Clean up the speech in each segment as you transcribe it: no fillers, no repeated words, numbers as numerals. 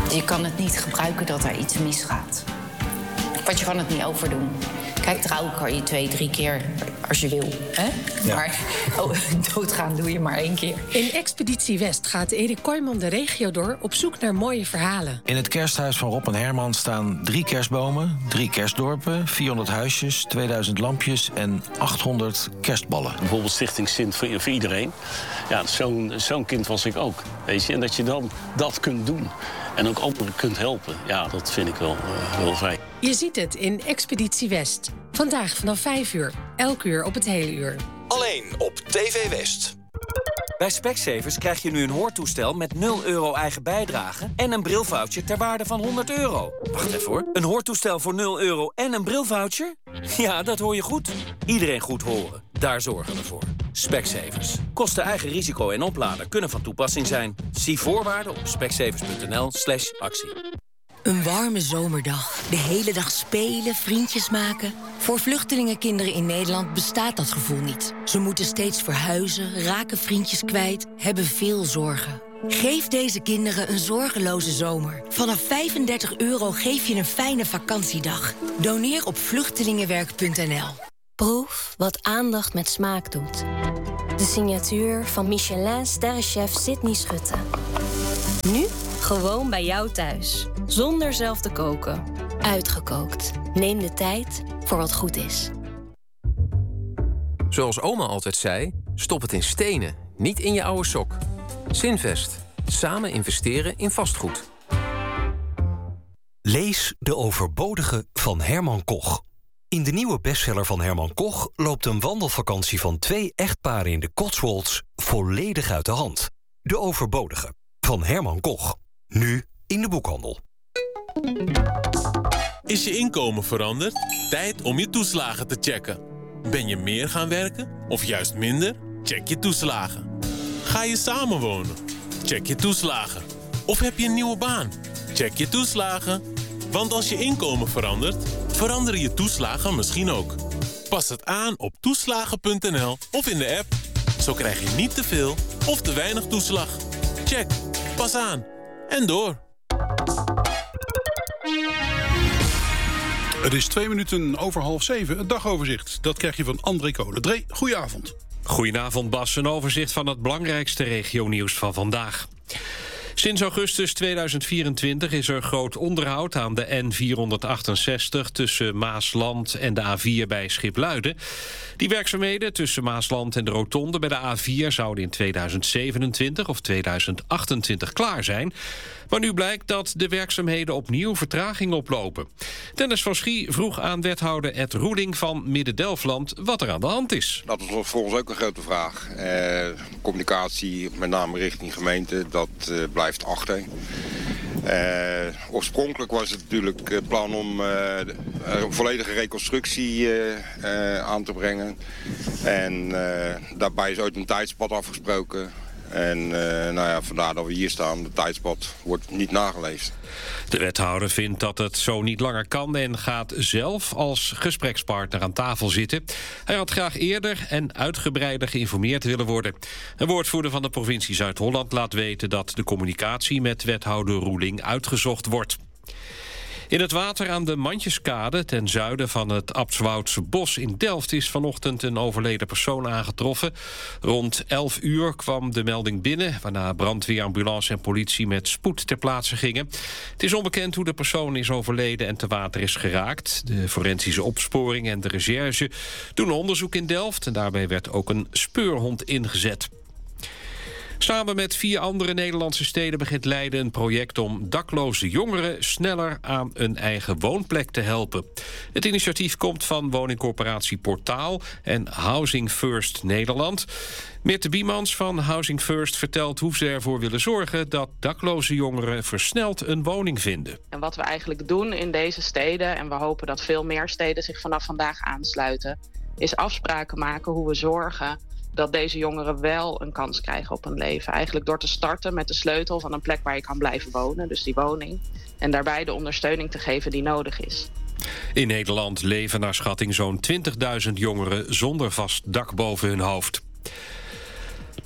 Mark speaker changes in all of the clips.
Speaker 1: Je kan het niet gebruiken dat er iets misgaat. Want je kan het niet overdoen. Kijk, trouwen kan je 2, 3 keer als je wil. Hè? Ja. Maar doodgaan doe je maar 1 keer.
Speaker 2: In Expeditie West gaat Erik Kooijman de regio door op zoek naar mooie verhalen.
Speaker 3: In het kersthuis van Rob en Herman staan 3 kerstbomen, 3 kerstdorpen, 400 huisjes, 2000 lampjes en 800 kerstballen.
Speaker 4: Bijvoorbeeld Stichting Sint voor iedereen. Ja, zo'n kind was ik ook. Weet je? En dat je dan dat kunt doen. En ook anderen kunt helpen. Ja, dat vind ik wel fijn.
Speaker 2: Je ziet het in Expeditie West. Vandaag vanaf 5 uur. Elk uur op het hele uur.
Speaker 5: Alleen op TV West. Bij Specsavers krijg je nu een hoortoestel met €0 eigen bijdrage en een brilvoucher ter waarde van €100. Wacht even hoor. Een hoortoestel voor €0 en een brilvoucher? Ja, dat hoor je goed. Iedereen goed horen. Daar zorgen we voor. Specsavers. Kosten eigen risico en oplader kunnen van toepassing zijn. Zie voorwaarden op specsavers.nl/actie.
Speaker 6: Een warme zomerdag. De hele dag spelen, vriendjes maken. Voor vluchtelingenkinderen in Nederland bestaat dat gevoel niet. Ze moeten steeds verhuizen, raken vriendjes kwijt, hebben veel zorgen. Geef deze kinderen een zorgeloze zomer. Vanaf €35 geef je een fijne vakantiedag. Doneer op vluchtelingenwerk.nl.
Speaker 7: Proef wat aandacht met smaak doet. De signatuur van Michelin-sterrenchef Sydney Schutte. Nu gewoon bij jou thuis. Zonder zelf te koken. Uitgekookt. Neem de tijd voor wat goed is.
Speaker 8: Zoals oma altijd zei, stop het in stenen, niet in je oude sok. Zinvest. Samen investeren in vastgoed.
Speaker 9: Lees De Overbodige van Herman Koch. In de nieuwe bestseller van Herman Koch loopt een wandelvakantie van 2 echtparen in de Cotswolds volledig uit de hand. De Overbodige van Herman Koch. Nu in de boekhandel.
Speaker 10: Is je inkomen veranderd? Tijd om je toeslagen te checken. Ben je meer gaan werken of juist minder? Check je toeslagen. Ga je samenwonen? Check je toeslagen. Of heb je een nieuwe baan? Check je toeslagen. Want als je inkomen verandert, veranderen je toeslagen misschien ook. Pas het aan op toeslagen.nl of in de app. Zo krijg je niet te veel of te weinig toeslag. Check. Pas aan. En door.
Speaker 11: Het is 2 minuten over 6:30. Het dagoverzicht. Dat krijg je van André Kolen. Dree, goedenavond.
Speaker 12: Goedenavond Bas. Een overzicht van het belangrijkste regionieuws van vandaag. Sinds augustus 2024 is er groot onderhoud aan de N468 tussen Maasland en de A4 bij Schipluiden. Die werkzaamheden tussen Maasland en de rotonde bij de A4 zouden in 2027 of 2028 klaar zijn. Maar nu blijkt dat de werkzaamheden opnieuw vertraging oplopen. Dennis van Schie vroeg aan wethouder Ed Roeling van Midden-Delfland wat er aan de hand is.
Speaker 13: Dat is voor ons ook een grote vraag. Communicatie, met name richting gemeente, dat blijft achter. Oorspronkelijk was het natuurlijk het plan om een volledige reconstructie aan te brengen. En daarbij is ooit een tijdspad afgesproken. En vandaar dat we hier staan. De tijdspad wordt niet nageleefd.
Speaker 12: De wethouder vindt dat het zo niet langer kan en gaat zelf als gesprekspartner aan tafel zitten. Hij had graag eerder en uitgebreider geïnformeerd willen worden. Een woordvoerder van de provincie Zuid-Holland laat weten dat de communicatie met wethouder Roeling uitgezocht wordt. In het water aan de Mandjeskade, ten zuiden van het Abtswoudse bos in Delft, is vanochtend een overleden persoon aangetroffen. Rond 11 uur kwam de melding binnen, waarna brandweer, ambulance en politie met spoed ter plaatse gingen. Het is onbekend hoe de persoon is overleden en te water is geraakt. De forensische opsporing en de recherche doen onderzoek in Delft en daarbij werd ook een speurhond ingezet. Samen met 4 andere Nederlandse steden begint Leiden een project om dakloze jongeren sneller aan een eigen woonplek te helpen. Het initiatief komt van woningcorporatie Portaal en Housing First Nederland. Mirte Biemans van Housing First vertelt hoe ze ervoor willen zorgen dat dakloze jongeren versneld een woning vinden.
Speaker 14: En wat we eigenlijk doen in deze steden, en we hopen dat veel meer steden zich vanaf vandaag aansluiten, is afspraken maken hoe we zorgen dat deze jongeren wel een kans krijgen op een leven. Eigenlijk door te starten met de sleutel van een plek waar je kan blijven wonen, dus die woning. En daarbij de ondersteuning te geven die nodig is.
Speaker 12: In Nederland leven naar schatting zo'n 20.000 jongeren zonder vast dak boven hun hoofd.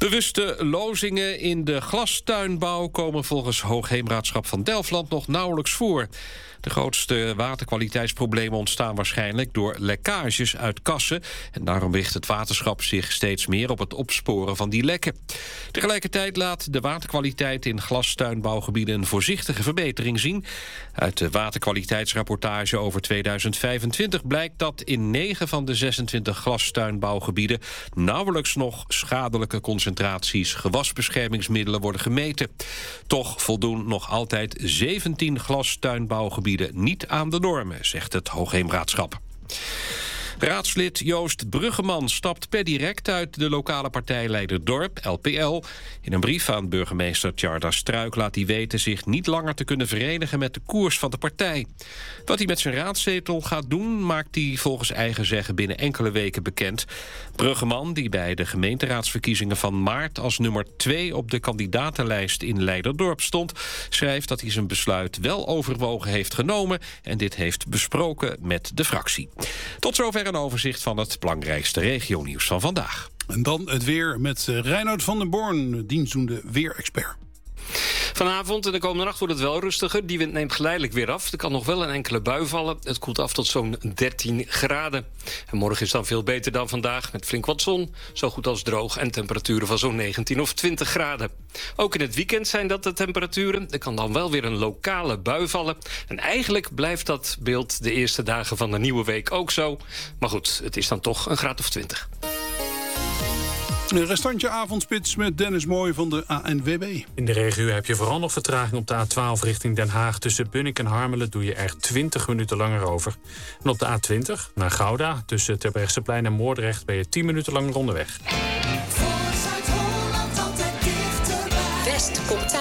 Speaker 12: Bewuste lozingen in de glastuinbouw komen volgens Hoogheemraadschap van Delfland nog nauwelijks voor. De grootste waterkwaliteitsproblemen ontstaan waarschijnlijk door lekkages uit kassen. En daarom richt het waterschap zich steeds meer op het opsporen van die lekken. Tegelijkertijd laat de waterkwaliteit in glastuinbouwgebieden een voorzichtige verbetering zien. Uit de waterkwaliteitsrapportage over 2025 blijkt dat in 9 van de 26 glastuinbouwgebieden nauwelijks nog schadelijke concentraties gewasbeschermingsmiddelen worden gemeten. Toch voldoen nog altijd 17 glastuinbouwgebieden niet aan de normen, zegt het Hoogheemraadschap. Raadslid Joost Bruggeman stapt per direct uit de lokale partij Leiderdorp, LPL. In een brief aan burgemeester Tjarda Struik laat hij weten zich niet langer te kunnen verenigen met de koers van de partij. Wat hij met zijn raadzetel gaat doen, maakt hij volgens eigen zeggen binnen enkele weken bekend. Bruggeman, die bij de gemeenteraadsverkiezingen van maart als nummer 2 op de kandidatenlijst in Leiderdorp stond, schrijft dat hij zijn besluit wel overwogen heeft genomen en dit heeft besproken met de fractie. Tot zover een overzicht van het belangrijkste regionieuws van vandaag.
Speaker 11: En dan het weer met Reinoud van den Born, dienstdoende weerexpert.
Speaker 15: Vanavond en de komende nacht wordt het wel rustiger. Die wind neemt geleidelijk weer af. Er kan nog wel een enkele bui vallen. Het koelt af tot zo'n 13 graden. En morgen is dan veel beter dan vandaag, met flink wat zon, zo goed als droog en temperaturen van zo'n 19 of 20 graden. Ook in het weekend zijn dat de temperaturen. Er kan dan wel weer een lokale bui vallen. En eigenlijk blijft dat beeld de eerste dagen van de nieuwe week ook zo. Maar goed, het is dan toch een graad of 20.
Speaker 11: Een restantje avondspits met Dennis Mooij van de ANWB.
Speaker 16: In de regio heb je vooral nog vertraging op de A12 richting Den Haag. Tussen Bunnik en Harmelen doe je er 20 minuten langer over. En op de A20 naar Gouda tussen Terbrechtseplein en Moordrecht ben je 10 minuten langer onderweg.
Speaker 2: West komt